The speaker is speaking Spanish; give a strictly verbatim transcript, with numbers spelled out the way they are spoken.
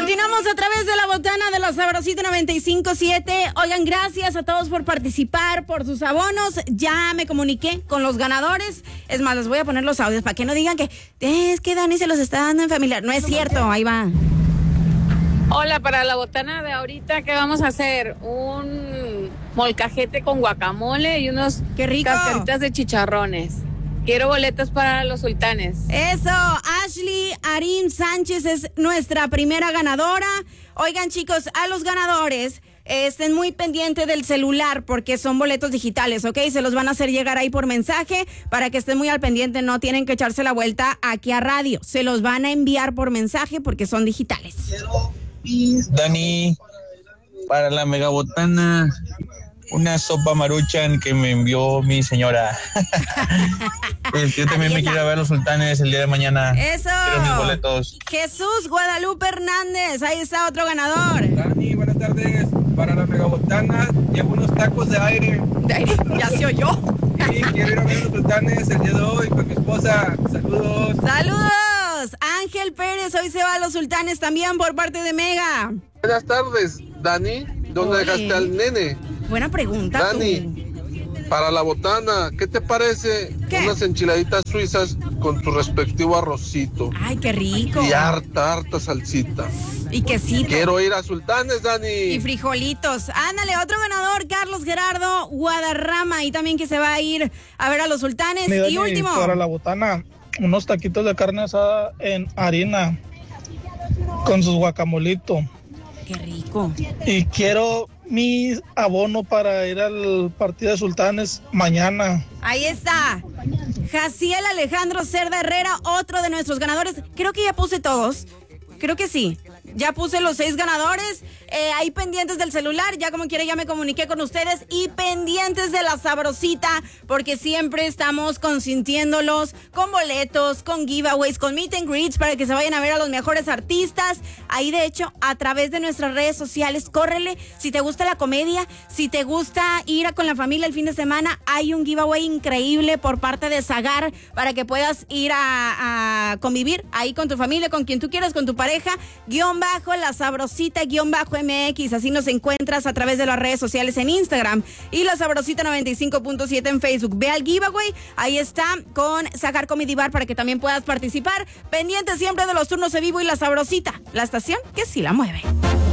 Continuamos a través de la botana de la Sabrosita noventa y cinco punto siete. Oigan, gracias a todos por participar, por sus abonos. Ya me comuniqué con los ganadores. Es más, les voy a poner los audios para que no digan que eh, es que Dani se los está dando en familiar. No es cierto, ahí va. Hola, para la botana de ahorita, ¿qué vamos a hacer? Un molcajete con guacamole y unos ¡qué rico! Cascaritas de chicharrones. Quiero boletos para los sultanes. Eso, Ashley Arim Sánchez es nuestra primera ganadora. Oigan, chicos, a los ganadores eh, estén muy pendientes del celular porque son boletos digitales, ¿ok? Se los van a hacer llegar ahí por mensaje para que estén muy al pendiente. No tienen que echarse la vuelta aquí a radio. Se los van a enviar por mensaje porque son digitales. Dani, para la megabotana, una sopa Maruchan que me envió mi señora. Yo también me quiero ver a los sultanes el día de mañana. Eso. Quiero mis boletos. Jesús Guadalupe Hernández, ahí está otro ganador. Dani, buenas tardes. Para la megabotana, llevo unos tacos de aire. De aire, ya se oyó. Sí, quiero ir a ver a los sultanes el día de hoy con mi esposa. Saludos. Saludos. Ángel Pérez, hoy se va a los sultanes también por parte de Mega. Buenas tardes, Dani. ¿Dónde Oye. dejaste al nene? Buena pregunta, Dani, tú. para la botana, ¿qué te parece ¿Qué? unas enchiladitas suizas con tu respectivo arrocito? Ay, qué rico. Y harta, harta salsita. Y quesito. Quiero ir a Sultanes, Dani. Y frijolitos. Ándale, otro ganador, Carlos Gerardo Guadarrama, y también que se va a ir a ver a los sultanes. Mi Dani, Y último. para la botana, unos taquitos de carne asada en harina con sus guacamolitos. Qué rico. Y quiero mi abono para ir al partido de Sultanes mañana. Ahí está. Jaciel Alejandro Cerda Herrera, otro de nuestros ganadores. Creo que ya puse todos. Creo que sí. Ya puse los seis ganadores. Eh, ahí pendientes del celular. Ya como quiera ya me comuniqué con ustedes. Y pendientes de la Sabrosita. Porque siempre estamos consintiéndolos con boletos, con giveaways, con meet and greets para que se vayan a ver a los mejores artistas. Ahí de hecho, a través de nuestras redes sociales, córrele. Si te gusta la comedia, si te gusta ir a con la familia el fin de semana, hay un giveaway increíble por parte de Zagar para que puedas ir a, a convivir ahí con tu familia, con quien tú quieras, con tu pareja. Guión bajo la Sabrosita, guión bajo M X, así nos encuentras a través de las redes sociales en Instagram y la Sabrosita noventa y cinco punto siete en Facebook. Ve al giveaway, ahí está con Zagar Comedy Bar para que también puedas participar. Pendiente siempre de los turnos de vivo y la Sabrosita, la estación que sí la mueve.